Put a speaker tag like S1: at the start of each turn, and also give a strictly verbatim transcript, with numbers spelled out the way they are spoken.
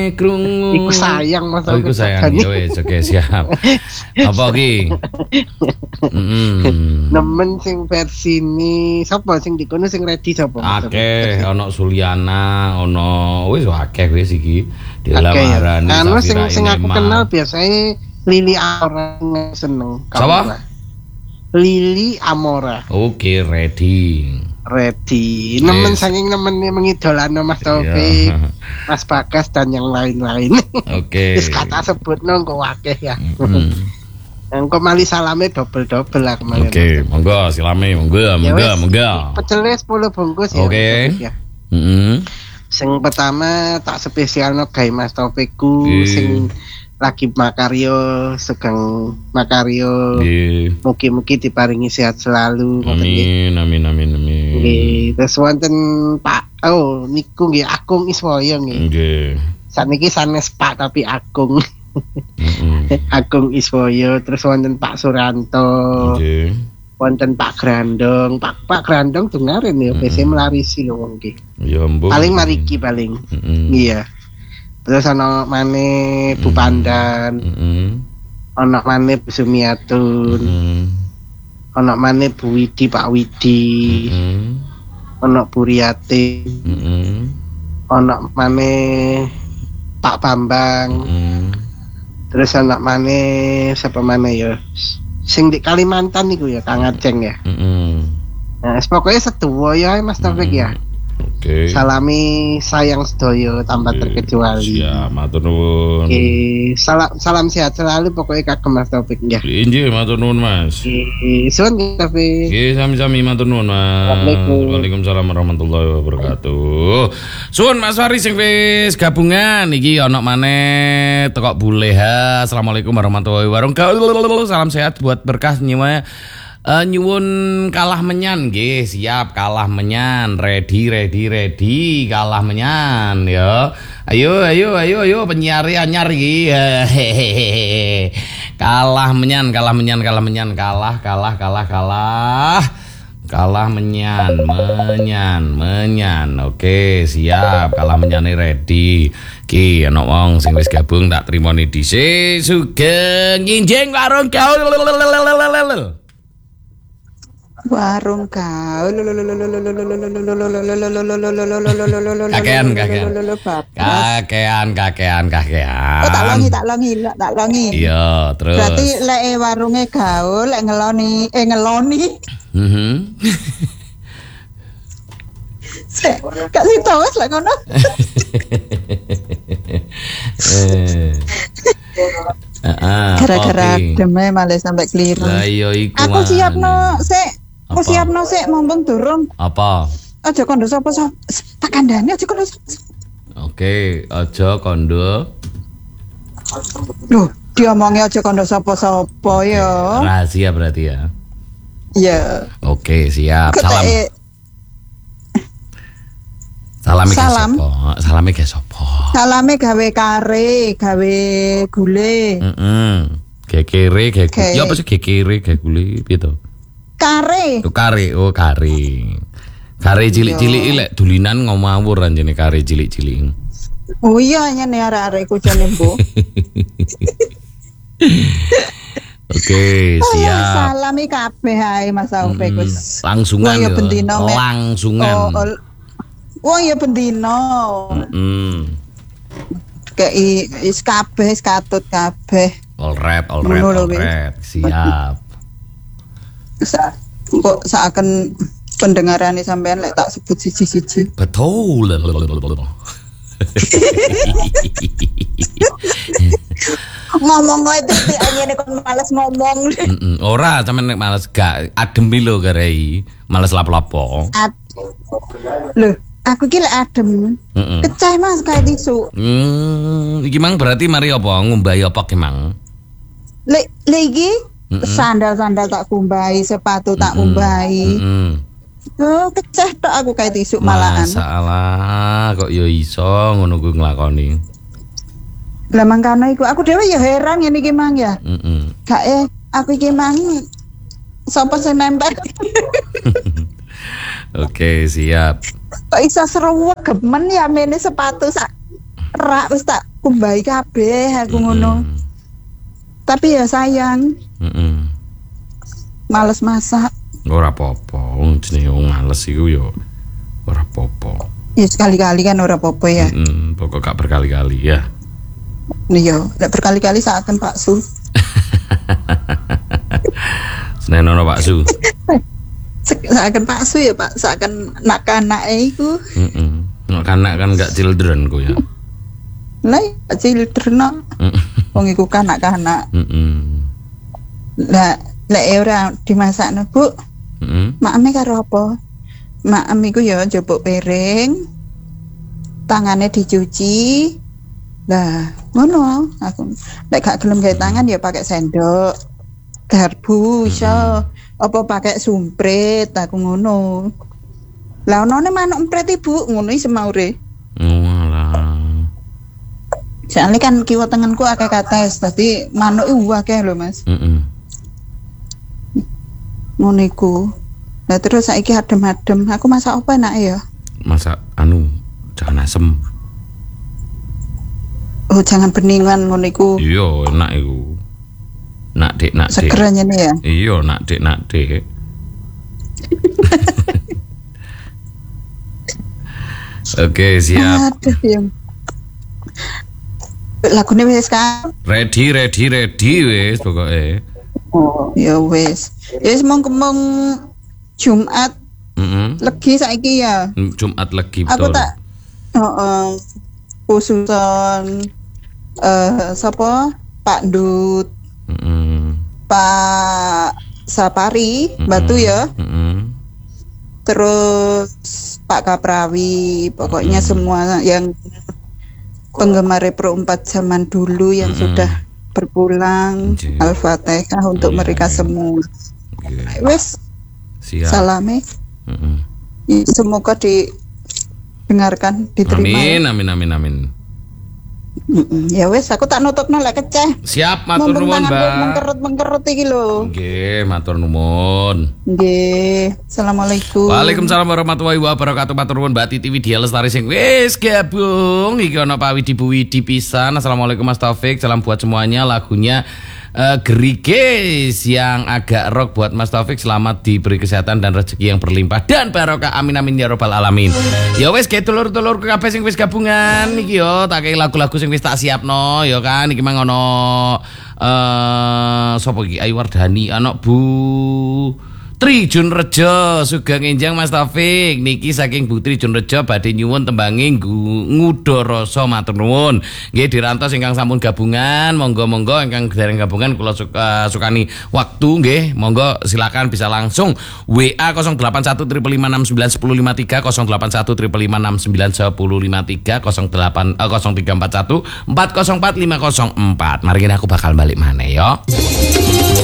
S1: krungu.
S2: Iku sayang Mas.
S1: Oh, iku sayang. Ya wis, oke siap. Apa iki? Heeh.
S2: Nemen sing versi ini sapa sing dikono sing ready sapa?
S1: Akeh ana Suliana, ana wis akeh wis iki. Dilamarani.
S2: Anu sing sing aku kenal biasanya Lili Amora seneng.
S1: Sapa?
S2: Lili Amora.
S1: Oke, ready.
S2: Ready. Nemen saking nemen mengidolano Mas Taufik, Mas Bagas dan yang lain-lain.
S1: Oke.
S2: Wis kata sebutno kok akeh ya. Engko mali salame double-double lah kemarin.
S1: Oke, monggo silame, monggo, monggo, monggo.
S2: Pecele sepuluh bungkus ya.
S1: Oke. Heeh.
S2: Sing pertama tak spesialno gawe Mas Taufikku sing lagi makaryo sugeng makaryo. Mugi-mugi diparingi sehat selalu.
S1: Amin, amin, amin, amin.
S2: Nggih, terus wonten Pak oh niku nggih Agung Iswoyo nggih.
S1: Nggih.
S2: Saniki sanes Pak tapi Agung. Agung Iswoyo, terus wonten Pak Suranto. Nggih. Wonten Pak Grandong, Pak Pak Grandong dengaren ya P C melarisi lho wong iki.
S1: Ya ampun.
S2: Paling mariki paling. Iya. Terus ana maneh Bu Pandan. Heeh. Ana maneh Bu Sumiatun. Heeh. Ana maneh Bu Widi, Pak Widi. Heeh. Ana Bu Riyati. Heeh. Ana maneh Pak Bambang. Heeh. Terus ana maneh sapa maneh ya? Sing di Kalimantan niku ya Kang Aceng ya. Heeh. Nah, pokoknya setuwo ya Mas Taufik ya. Oke. Salami sayang sedaya tanpa terkecuali.
S1: Ya, matur nuwun.
S2: Oke, salam salam sehat selalu pokoknya kagem Mas Taufik ya.
S1: Injih matur nuwun Mas.
S2: Oke, suwun Taufik.
S1: Nggih, sami-sami matur nuwun Mas. Waalaikumsalam warahmatullahi wabarakatuh. Suwun Mas Fari sing wis gabungan iki ana maneh teko Buleha. Assalamualaikum warahmatullahi wabarakatuh. Salam sehat buat berkah nyewa. Uh, nyuwun kalah menyan nggih, siap kalah menyan, ready ready ready kalah menyan ya. Ayo ayo ayo ayo penyiar anyar iki. Kalah menyan, kalah menyan, kalah menyan, kalah kalah kalah kalah. Kalah menyan, menyan, menyan. Oke, siap. Kalah menyane ready. Ki ana wong sing wis gabung tak trimoni dhisik. Sugeng nginjing warung gaul.
S3: Warung gaul.
S1: Kakean kakean. Kakean kakean kakean.
S3: Oh tak longi tak longi tak longi.
S1: Iya, terus.
S3: Berarti lek warunge gaul lek ngeloni eh ngeloni.
S1: Mhm.
S3: Sek, gak sitos lek ngono.
S1: Eh.
S3: Gara-gara deme malah sampai keliru.
S1: Lah iya iku.
S3: Aku siapno sik. Aku siapno sik mumpung durung.
S1: Apa?
S3: Aja kondo sapa-sapa. Tak kandhani aja kondo.
S1: Oke, aja kondo.
S3: Loh, diomongi aja kondo sapa-sapa ya.
S1: Rahasia berarti ya.
S3: Iya.
S1: Oke, siap. Salam. Salame ke
S3: Salam.
S1: sapa? Salame ke sapa?
S3: Salame gawe kare, gawe gule.
S1: Heeh. Gekere, gekule. Ya apa sih gekere, gekule piye to?
S3: Kare.
S1: Oh, kare, oh kare. Kare cilik-cilik lek dulinan ngawur anjene kare cilik-cilik.
S3: Oh iya nyene arek-arek kujane Bu.
S1: Oke, siap.
S3: Salami kabeh ae Mas Taufik wis.
S1: Langsungan
S3: ya bendino
S1: langsungan.
S3: Wong ya bendino.
S1: Heeh.
S3: Kei is kabeh is katut kabeh.
S1: All right, all right, all right. Siap.
S3: Sa kok seakan pendengaran sampean lek tak sebut siji-siji.
S1: Betul.
S3: Ngomong kok titik anyene kon males ngomong.
S1: Heeh, ora sampean nek males gak adem lho garei. Males lapo-lapo.
S3: Lho, aku ki lek adem. Kecah Mas kae tisu.
S1: Hmm, iki mang berarti mari apa ngumbahi apa ki mang?
S3: Lek lek iki sandal-sandal tak kumbahi, sepatu tak kumbahi.
S1: Heeh.
S3: Oh, kecah tok aku kae tisu malahan.
S1: Masalah kok yo iso ngono kuwi nglakoni.
S3: Lah mangkane iku aku dhewe ya heran ngene iki mang ya.
S1: Heeh.
S3: Gak eh aku iki mang sapa sing nempel.
S1: Oke, siap.
S3: Kok iso seruwek gemen ya mene sepatu sak rak wis tak kumbahi kabeh aku ngono.
S1: Mm-mm.
S3: Tapi ya sayang,
S1: Mm-mm.
S3: males masak.
S1: Ora apa-apa, wong jenenge wong males iku ya ora apa-apa.
S3: Ya sekali-kali kan ora apa-apa ya.
S1: Mm-mm, pokok gak berkali-kali ya.
S3: Iya, lek berkali-kali saken Pak Su.
S1: Senen ono Pak Su.
S3: Saken Pak Su ya Pak, saken nak-anake iku.
S1: Heeh. Nek kanak kan gak children ku ya.
S3: Lah children. Wong iku kanak-kanak.
S1: Heeh.
S3: Lah lek ora dimasakno Bu,
S1: Heeh.
S3: makame karo apa? Makem iku ya njupuk piring, tangane dicuci. Lah, ngono aku. Lek gak gelem gawe tangan ya pakai sendok. Garpu iso, apa pakai sumprit aku ngono. Lah onone manuk emprit Ibu, ngono iki semaure.
S1: Walah.
S3: Soalnya kan kiwa tengenku akeh kates, dadi manuk iku akeh lho Mas.
S1: Heeh.
S3: Ngono iku. Lah terus saiki adem-adem, aku masak apa enak ya?
S1: Masak anu jangan asem.
S3: Oh, jangan beningan ngono iku.
S1: Iya, enak iku. Nak Dik, nak Dik.
S3: Seger nyene ya.
S1: Iya, nak Dik, nak Dik. Oke, siap.
S3: Aduh, ya. Lagune wis kan?
S1: Ready, ready, ready wis pokoke.
S3: Oh, ya wis. Ya wis mong kemong Jumat
S1: Heeh.
S3: legi saiki ya.
S1: Jumat legi
S3: Aku
S1: betul.
S3: tak heeh khususon eh sapa Pak Ndut,
S1: Heeh.
S3: Pak Sapari, Batu ya.
S1: Heeh.
S3: Terus Pak Kaprawi, pokoknya semua yang penggemar Pro empat zaman dulu yang
S1: Mm-mm.
S3: sudah berpulang.
S1: Jee.
S3: Al-Fatihah untuk
S1: Iya,
S3: mereka
S1: iya.
S3: semua.
S1: Oke.
S3: Wes,
S1: Siap.
S3: salame.
S1: Heeh.
S3: Semoga didengarkan, diterima.
S1: Amin, amin, amin, amin.
S3: Mm-mm. Ya wes, aku tak nutupno lek keceh.
S1: Siap, matur
S3: Mumpung
S1: nuwun,
S3: tanganku
S1: Mbak.
S3: mengkerut-mengkerut iki lho.
S1: Nggih, matur nuwun.
S3: Nggih. Assalamualaikum.
S1: Waalaikumsalam warahmatullahi wabarakatuh. Matur nuwun Mbak Titi Widya Lestari sing wis gabung. Iki ana Pak Widi Bu Widi pisan. Assalamualaikum Mas Taufik. Salam buat semuanya. Lagunya uh, Gerigis yang agak rock buat Mas Taufik. Selamat diberi kesehatan dan rezeki yang berlimpah dan barokah. Amin amin ya robbal alamin. Ya wis ke telur-telur kabeh sing wis gabungan iki yo tak kei lagu-lagu sing wis tak siapno ya kan iki mang ono eh sapa iki Ayu Wardani ana Bu Tri Junrejo Sugeng Enjang Mas Taufik niki saking Bu Tri Junrejo badhe nyuwun tembange ngudo rasa matur nuwun nggih dirantos ingkang sampun gabungan monggo-monggo ingkang dereng gabungan kula suka, sukani waktu nggih monggo silakan bisa langsung W A nol delapan satu lima lima enam sembilan satu nol lima tiga nol delapan satu lima lima enam sembilan satu lima tiga nol delapan nol tiga empat satu empat nol empat lima nol empat. Mari aku bakal balik maneh ya.